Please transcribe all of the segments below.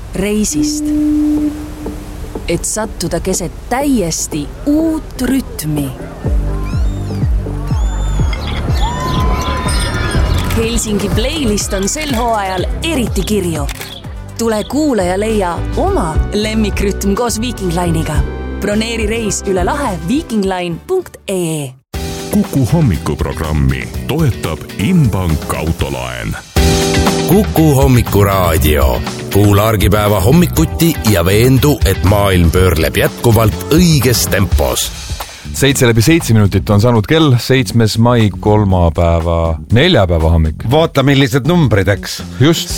reisist. Et sattuda keset täiesti uut rütmi. Helsingi playlist on sel hooajal eriti kirju. Tule kuule ja leia oma lemmikrütm koos Viking Line'iga. Broneeri reis üle lahe vikingline.ee. Kuku hommikuprogrammi toetab Inbank autolaen. Kuku hommikuraadio. Kuula argipäeva hommikuti ja veendu, et maailm pöörleb jätkuvalt õiges tempos. 7:07 on saanud kell 7. mai kolmapäeva, neljapäeva hommik. Vaata, millised numbrid, eks? Just.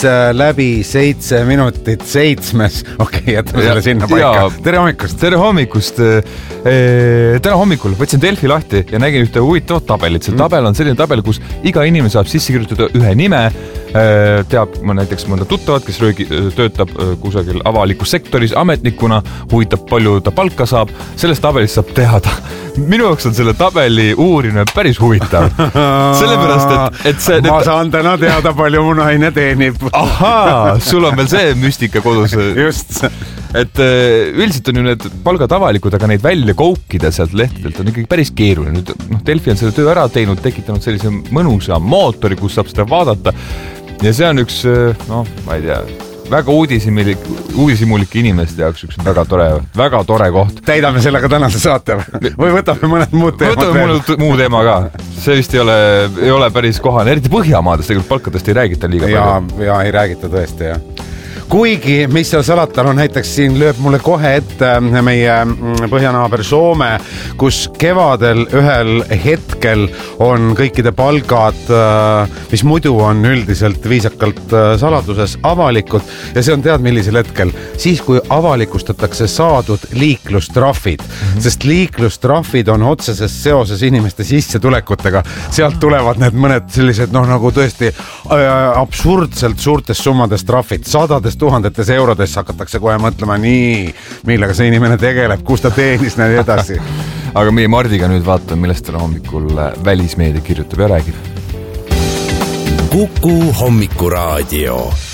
7:07, 7. Okei, jätame selle sinna paika. Tere hommikust. Tere hommikust. Täna hommikul võtsin Delfi lahti ja nägin ühte huvitavat tabelit. See tabel on selline tabel, kus iga inimene saab sisse kirjutada ühe nime. Teab näiteks mõnda tuttavat, kes töötab kusagil avalikus sektoris ametnikuna, huvitab palju ta palka saab. Sellest tabelist saab teada. Minu jaoks on selle tabeli uurimine päris huvitav. Sellepärast, et see... Ma saan täna teada, palju mu naine teenib. Ahaa, sul on veel see müstika kodus. Just. Et üldiselt on ju need palgad avalikud, aga neid välja koukida sealt lehtedelt on ikkagi päris keeruline. Nüüd, Delfi on selle töö ära teinud, tekitanud sellise mõnusa mootori, kus saab seda vaadata. Ja see on üks, ma ei tea, väga uudisimulik inimeste jaoks üks väga tore koht. Täidame sellega tänase saate või võtame mõned muud teemad? Võtame muu teema ka. See vist ei ole päris kohane. Eriti Põhjamaades tegelikult palkadest ei räägita liiga palju. Ja ei räägita tõesti, jah. Kuigi, mis seal salatal on, näiteks siin lööb mulle kohe ette meie põhjanaaber Soome, kus kevadel ühel hetkel on kõikide palgad, mis muidu on üldiselt viisakalt saladuses avalikud ja see on tead millisel hetkel, siis kui avalikustatakse saadud liiklustrahvid, sest liiklustrahvid on otseses seoses inimeste sissetulekutega, sealt tulevad need mõned sellised, nagu tõesti absurdselt suurtest summades trahvid, sadadest tuhandetes eurodes hakatakse kohe mõtlema nii, millega see inimene tegeleb, kus ta teenis näin edasi. Aga meie Mardiga nüüd vaatame, millest täna hommikul välismeedia kirjutab ja räägib. Kuku hommikuraadio.